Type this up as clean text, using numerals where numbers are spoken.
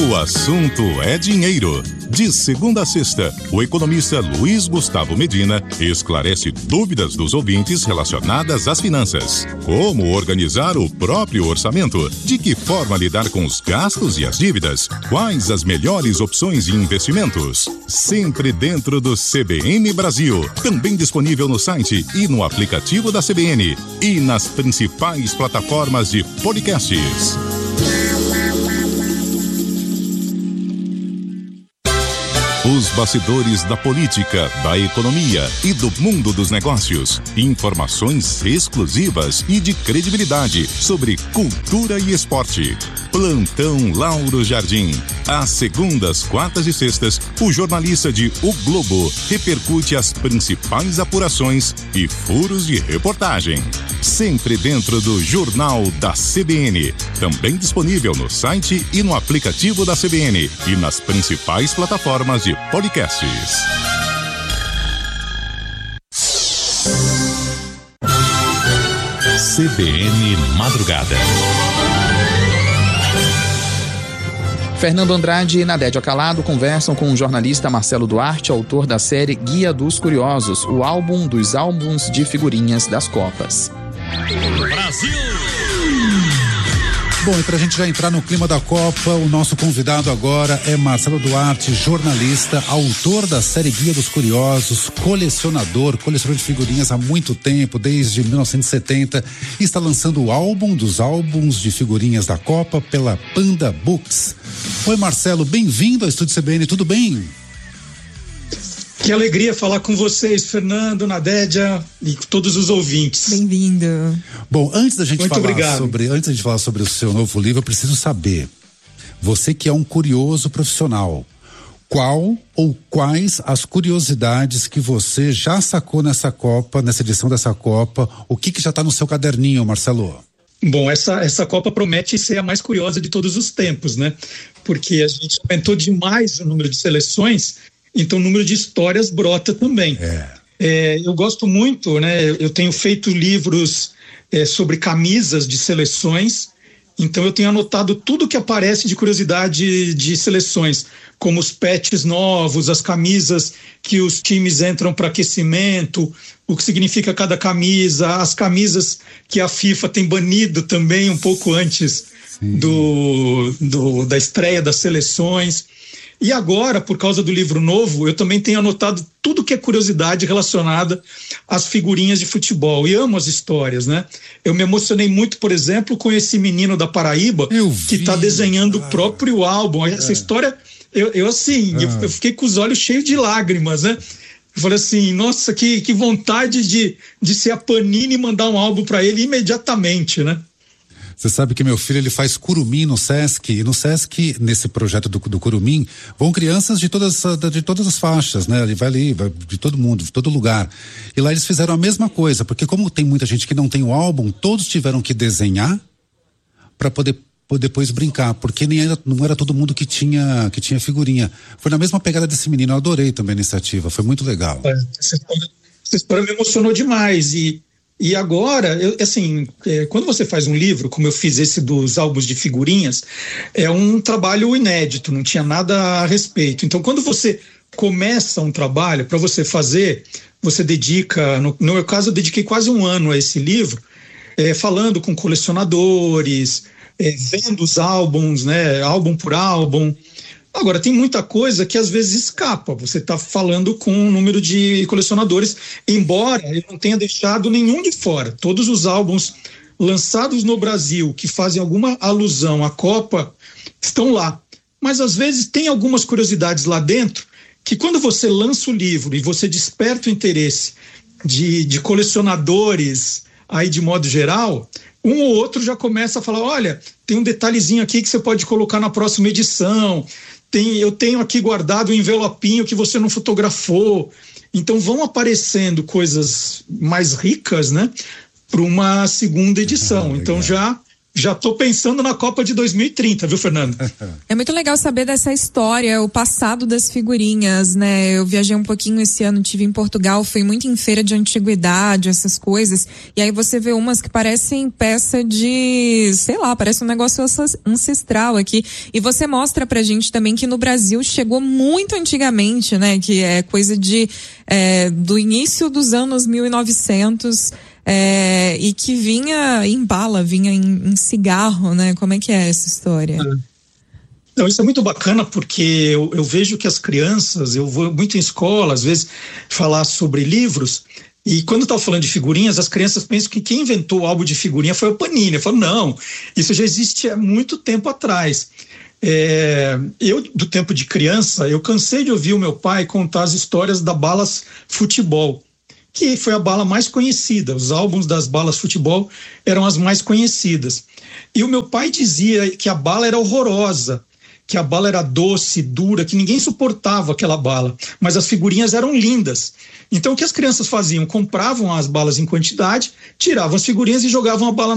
O assunto é dinheiro. De segunda a sexta, o economista Luiz Gustavo Medina esclarece dúvidas dos ouvintes relacionadas às finanças. Como organizar o próprio orçamento? De que forma lidar com os gastos e as dívidas? Quais as melhores opções de investimentos? Sempre dentro do CBN Brasil. Também disponível no site e no aplicativo da CBN. E nas principais plataformas de podcasts. Os bastidores da política, da economia e do mundo dos negócios. Informações exclusivas e de credibilidade sobre cultura e esporte. Plantão Lauro Jardim. Às segundas, quartas e sextas, o jornalista de O Globo repercute as principais apurações e furos de reportagem. Sempre dentro do Jornal da CBN. Também disponível no site e no aplicativo da CBN e nas principais plataformas de podcasts. CBN Madrugada. Fernando Andrade e Nadédia Calado conversam com o jornalista Marcelo Duarte, autor da série Guia dos Curiosos, o álbum dos álbuns de figurinhas das Copas. Brasil! Bom, e pra gente já entrar no clima da Copa, o nosso convidado agora é Marcelo Duarte, jornalista, autor da série Guia dos Curiosos, colecionador de figurinhas há muito tempo, desde 1970, e está lançando o álbum dos álbuns de figurinhas da Copa pela Panda Books. Oi, Marcelo, bem-vindo ao Estúdio CBN, tudo bem? Que alegria falar com vocês, Fernando, Nadédia e todos os ouvintes. Bem-vindo. Bom, antes da gente Muito falar sobre o seu novo livro, eu preciso saber, você que é um curioso profissional, qual ou quais as curiosidades que você já sacou nessa Copa, nessa edição dessa Copa, o que já está no seu caderninho, Marcelo? Bom, essa Copa promete ser a mais curiosa de todos os tempos, né? Porque a gente aumentou demais o número de seleções, então o número de histórias brota também. Eu gosto muito, né? Eu tenho feito livros sobre camisas de seleções, então eu tenho anotado tudo que aparece de curiosidade de seleções, como os patches novos, as camisas que os times entram para aquecimento, o que significa cada camisa, as camisas que a FIFA tem banido também um pouco antes da estreia das seleções. E agora, por causa do livro novo, eu também tenho anotado tudo que é curiosidade relacionada às figurinhas de futebol. E amo as histórias, né? Eu me emocionei muito, por exemplo, com esse menino da Paraíba que está desenhando o próprio álbum. Essa história, eu fiquei com os olhos cheios de lágrimas, né? Eu falei assim, nossa, que vontade de ser a Panini e mandar um álbum para ele imediatamente, né? Você sabe que meu filho, ele faz curumim no Sesc, e no Sesc, nesse projeto do curumim, vão crianças de todas as faixas, né? Ele vai ali, vai de todo mundo, de todo lugar. E lá eles fizeram a mesma coisa, porque como tem muita gente que não tem o álbum, todos tiveram que desenhar para poder depois brincar, porque não era todo mundo que tinha figurinha. Foi na mesma pegada desse menino, eu adorei também a iniciativa, foi muito legal. Essa história me emocionou demais e agora, quando você faz um livro, como eu fiz esse dos álbuns de figurinhas, é um trabalho inédito, não tinha nada a respeito. Então, quando você começa um trabalho, para você fazer, você dedica, no meu caso, eu dediquei quase um ano a esse livro, falando com colecionadores, vendo os álbuns, né, álbum por álbum. Agora, tem muita coisa que às vezes escapa. Você está falando com um número de colecionadores, embora eu não tenha deixado nenhum de fora. Todos os álbuns lançados no Brasil que fazem alguma alusão à Copa estão lá. Mas às vezes tem algumas curiosidades lá dentro que quando você lança o livro e você desperta o interesse de colecionadores aí de modo geral, um ou outro já começa a falar, olha, tem um detalhezinho aqui que você pode colocar na próxima edição. Eu tenho aqui guardado um envelopinho que você não fotografou. Então vão aparecendo coisas mais ricas, né, para uma segunda edição. Então já já estou pensando na Copa de 2030, viu, Fernando? É muito legal saber dessa história, o passado das figurinhas, né? Eu viajei um pouquinho esse ano, estive em Portugal, fui muito em feira de antiguidade, essas coisas, e aí você vê umas que parecem peça de, sei lá, parece um negócio ancestral aqui, e você mostra pra gente também que no Brasil chegou muito antigamente, né? Que é coisa do início dos anos 1900, e que vinha em bala, vinha em cigarro, né? Como é que é essa história? Então, isso é muito bacana porque eu vejo que as crianças, eu vou muito em escola, às vezes, falar sobre livros, e quando eu estava falando de figurinhas, as crianças pensam que quem inventou o álbum de figurinha foi o Panini. Eu falo, não, isso já existe há muito tempo atrás. Eu, do tempo de criança, eu cansei de ouvir o meu pai contar as histórias da Balas Futebol, que foi a bala mais conhecida. Os álbuns das balas futebol eram as mais conhecidas. E o meu pai dizia que a bala era horrorosa, que a bala era doce, dura, que ninguém suportava aquela bala, mas as figurinhas eram lindas. Então o que as crianças faziam? Compravam as balas em quantidade, tiravam as figurinhas e jogavam a bala